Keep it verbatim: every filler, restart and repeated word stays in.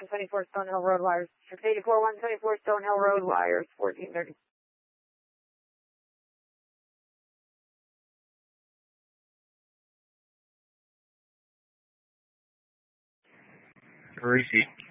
one twenty-four Stonehill Road wires. six eighty-four, one twenty-four Stonehill Road wires, fourteen thirty. Receipt.